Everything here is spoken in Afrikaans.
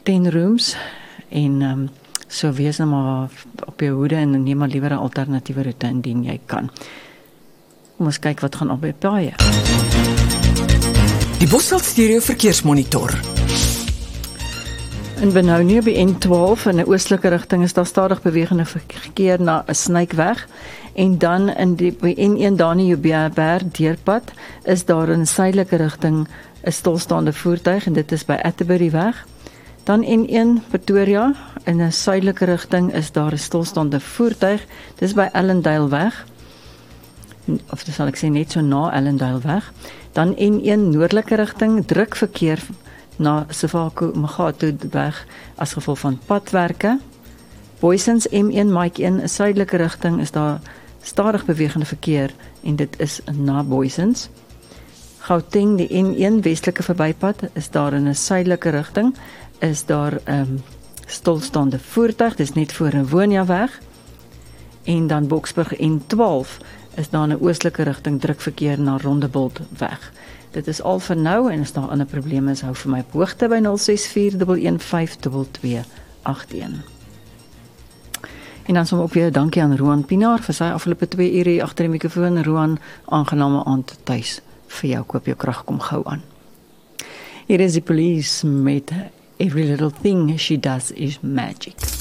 10 rooms en so wees nou maar op jou hoede en neem maar liewer 'n alternatiewe roete indien jy kan. Kom ons kyk wat gaan op die paaie. Die Bosveld Stereo Verkeersmonitor. In Benoni op die N12 in 'n oostelike rigting is daar stadig bewegende verkeer na 'n Snykeweg en dan in die N1 Dani-Joubert deurpad is daar in suidelike rigting 'n stilstaande voertuig en dit is by Atterbury weg. Dan N1 Pretoria in 'n suidelike rigting is daar 'n stilstaande voertuig. Dis by Allendale weg. Of dis sal ek sê net so na Allendale weg. Dan N1 noordelike rigting druk verkeer na Sefako-Magato weg as gevolg van padwerke. Boysens M1 Mike 1 'n suidelike rigting is daar stadig bewegende verkeer en dit is na Boysens. Gauteng die N1 westelike verbypad is daar in 'n suidelike rigting is daar stilstaande voertuig, dis net voor Rivonia weg. En dan Boksburg N12 is daar 'n oostelike rigting druk verkeer na Rondebolt weg. Dit is al vir nou en as daar ander probleme is, hou vir my op hoogte by 064115281. En dan sommer ook weer dankie aan Roan Pinaar vir sy afgelope 2 ure hier agter die mikrofoon. Roan, aangename aand tuis vir jou. Koop jou krag, kom gou aan. Hier is die Police met Every Little Thing She Does Is Magic.